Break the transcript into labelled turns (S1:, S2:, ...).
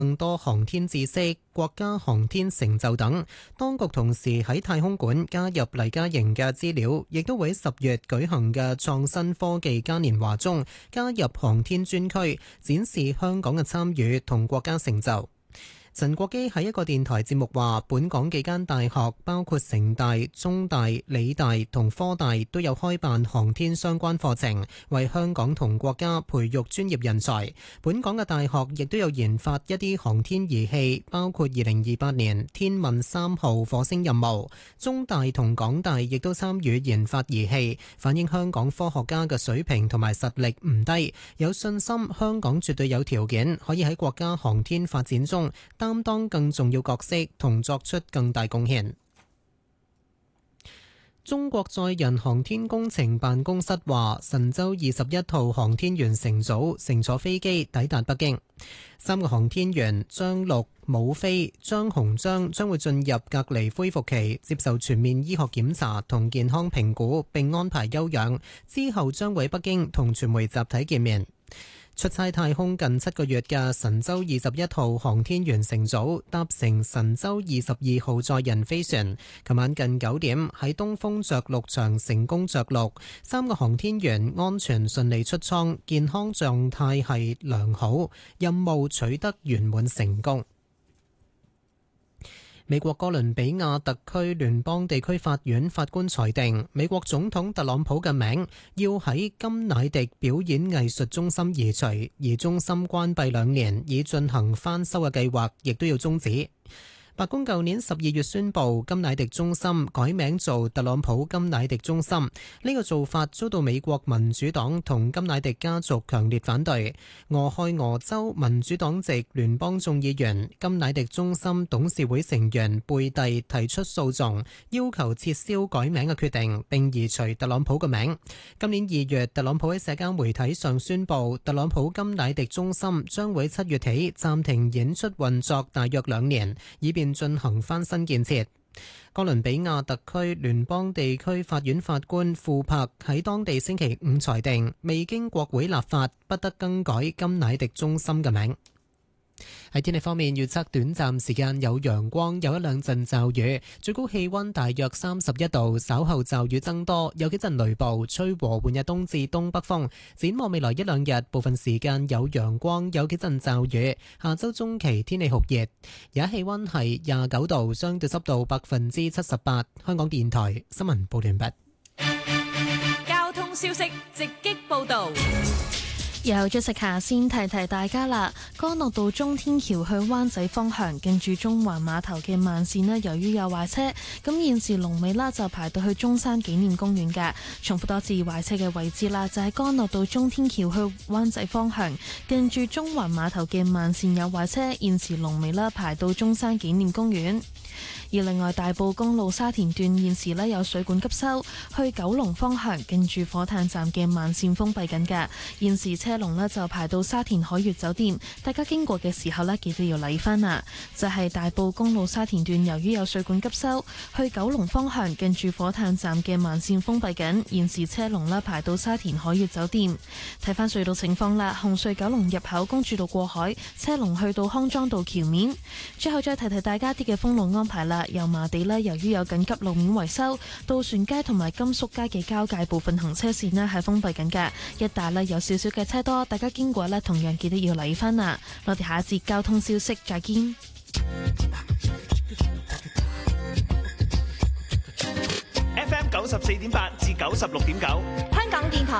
S1: 更多航天知識、國家航天成就等。當局同時喺太空館加入黎嘉瑩嘅資料，亦都會喺10月舉行嘅創新科技嘉年華中加入航天專區，展示香港嘅參與同國家成就。陳國基喺一個電台節目話，本港幾間大學包括城大、中大、理大同科大都有開辦航天相關課程，為香港同國家培育專業人才。本港嘅大學亦都有研發一啲航天儀器，包括2028年天問3號火星任務。中大同港大亦都參與研發儀器，反映香港科學家嘅水平同埋實力唔低，有信心香港絕對有條件可以喺國家航天發展中擔當更重要角色同作出更大貢獻。中國載人航天工程辦公室話，神舟21號航天員乘組乘坐飛機抵達北京。3個航天員張陸、武飛、張鴻章將會進入隔離恢復期，接受全面醫學檢查同健康評估，並安排休養。之後將會喺北京同傳媒集體見面。出差太空近7個月嘅神舟21號航天員乘組搭乘神舟22號載人飛船，琴晚近9點喺東風着陸場成功着陸，3個航天員安全順利出艙，健康狀態係良好，任務取得圓滿成功。美國哥倫比亞特區聯邦地區法院法官裁定，美國總統特朗普嘅名要喺甘迺迪表演藝術中心移除，而中心關閉2年以進行翻修嘅計劃亦都要終止。白宮舊年12月宣布甘迺迪中心改名做特朗普甘迺迪中心，呢個做法遭到美國民主黨同甘迺迪家族強烈反對。俄亥俄州民主黨籍聯邦眾議員甘迺迪中心董事會成員貝蒂提出訴訟，要求撤銷改名嘅決定，並移除特朗普嘅名。今年2月，特朗普喺社交媒體上宣布，特朗普甘迺迪中心將會7月起暫停演出運作大約2年，以便進行翻新建設。哥倫比亞特區聯邦地區法院法官庫珀喺當地星期5裁定，未經國會立法，不得更改甘迺迪中心嘅名。喺天氣方面，預測短暫時間有陽光，有一兩陣驟雨，最高氣溫大約31度，稍後驟雨增多，有幾陣雷暴，吹和緩嘅東至東北風。展望未來1-2日，部分時間有陽光，有幾陣驟雨。下周中期天氣酷熱，而家氣溫係29度，相對濕度78%。香港電台新聞報完畢。
S2: 交通消息直擊報道。
S3: 有咗食下先提提大家啦，干諾道中天橋去灣仔方向近住中環碼頭嘅慢線呢，由於有壞車，咁現時龍尾啦就排到去中山紀念公園嘅。重複多次壞車嘅位置啦，就係干諾道中天橋去灣仔方向近住中環碼頭嘅慢線有壞車，現時龍尾啦排到中山紀念公園。而另外大埔公路沙田段現時呢有水管急修，去九龍方向近住火炭站嘅慢線封閉緊嘅，現時車龍呢就排到沙田海悅酒店，大家經過嘅時候呢記得要留意返啊！就係大埔公路沙田段由於有水管急修，去九龍方向近住火炭站嘅慢線封閉緊，現時車龍呢排到沙田海悅酒店。睇返隧道情況啦，紅隧九龍入口公主道過海，車龍去到康莊道橋面。最後再提提大家啲嘅封路安排啦。油麻地由於有緊急路面維修，渡船街同埋甘肅街嘅交界部分行車線係封閉緊嘅，一帶有少少嘅車多，大家經過同樣記得要留意返啦。我哋下一節交通消息再見。
S4: FM 94.8至96.9，
S2: 香港電台